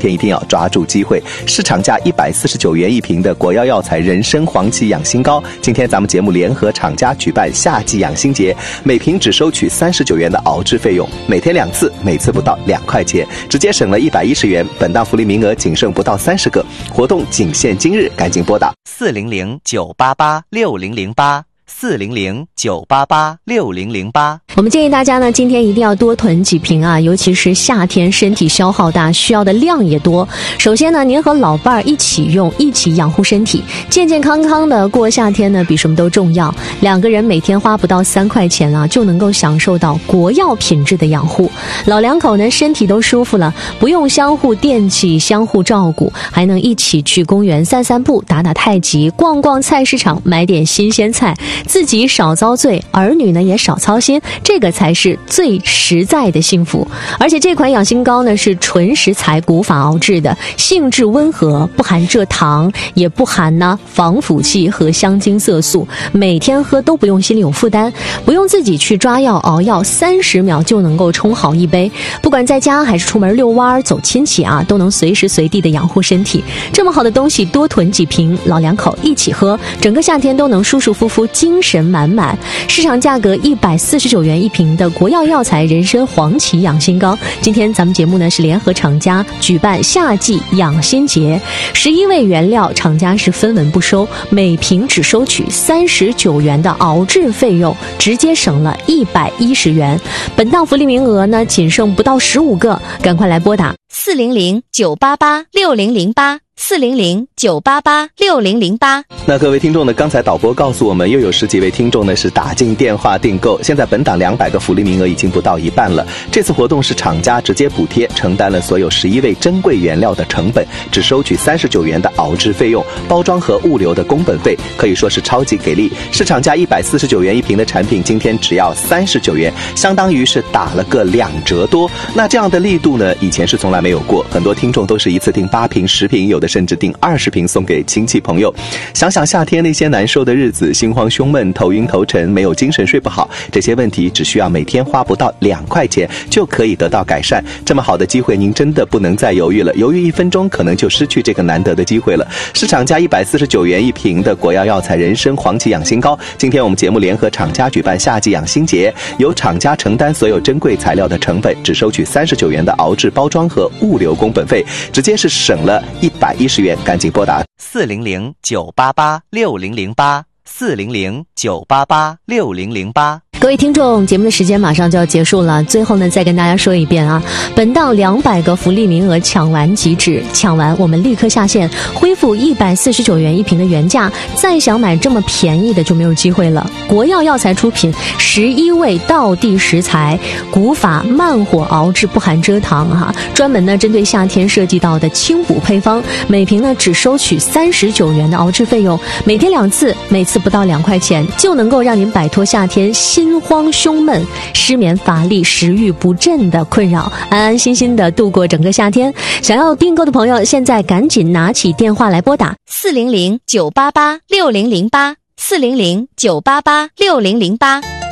天一定要抓住机会。市场价149元一瓶的国药药材人参黄芪养心膏，今天咱们节目联合厂家举办夏季养心节，每瓶只收取39元的熬制费用，每天2次，每次不到2块钱，直接省了110元。本档福利名额仅剩不到30个，活动仅限今日，赶紧拨打 400-988-6008，400-988-6008。我们建议大家呢，今天一定要多囤几瓶啊，尤其是夏天身体消耗大，需要的量也多。首先呢，您和老伴儿一起用，一起养护身体，健健康康的过夏天呢，比什么都重要。2个人每天花不到3块钱啊，就能够享受到国药品质的养护。老两口呢，身体都舒服了，不用相互惦记，相互照顾，还能一起去公园散散步，打打太极，逛逛菜市场，买点新鲜菜，自己少遭罪，儿女呢也少操心，这个才是最实在的幸福。而且这款养心膏呢是纯食材古法熬制的，性质温和，不含蔗糖，也不含防腐剂和香精色素，每天喝都不用心里有负担，不用自己去抓药熬药，30秒就能够冲好一杯。不管在家还是出门遛弯走亲戚啊，都能随时随地的养护身体。这么好的东西多囤几瓶，老两口一起喝，整个夏天都能舒舒服服，精神满满。市场价格149元一瓶的国药药材人参黄芪养心膏，今天咱们节目呢是联合厂家举办夏季养心节，11味原料厂家是分文不收，每瓶只收取39元的熬制费用，直接省了110元。本档福利名额呢仅剩不到15个，赶快来拨打 400-988-6008，400-988-6008。 那各位听众呢，刚才导播告诉我们，又有10几位听众呢是打进电话订购，现在本档200个福利名额已经不到一半了。这次活动是厂家直接补贴，承担了所有11味珍贵原料的成本，只收取39元的熬制费用，包装和物流的工本费，可以说是超级给力。市场价149元一瓶的产品，今天只要39元，相当于是打了个2折多。那这样的力度呢，以前是从来没有过，很多听众都是一次订8瓶、10瓶，有的甚至订20瓶送给亲戚朋友。想想夏天那些难受的日子，心慌胸闷、头晕头沉、没有精神、睡不好，这些问题只需要每天花不到2块钱就可以得到改善。这么好的机会，您真的不能再犹豫了，犹豫1分钟可能就失去这个难得的机会了。市场价149元一瓶的国药药材人参黄芪养心膏，今天我们节目联合厂家举办夏季养心节，由厂家承担所有珍贵材料的成本，只收取39元的熬制、包装和物流工本费，直接是省了110元，赶紧拨打 400-988-6008，400-988-6008。各位听众，节目的时间马上就要结束了，最后呢再跟大家说一遍啊，本档200个福利名额抢完即止，抢完我们立刻下线，恢复149元一瓶的原价，再想买这么便宜的就没有机会了。国药药材出品11味道地食材，古法慢火熬制，不含蔗糖专门呢针对夏天设计到的清补配方，每瓶呢只收取39元的熬制费用，每天2次，每次不到2块钱，就能够让您摆脱夏天心慌胸闷、失眠乏力、食欲不振的困扰，安安心心的度过整个夏天。想要订购的朋友，现在赶紧拿起电话来拨打 400-988-6008，400-988-6008。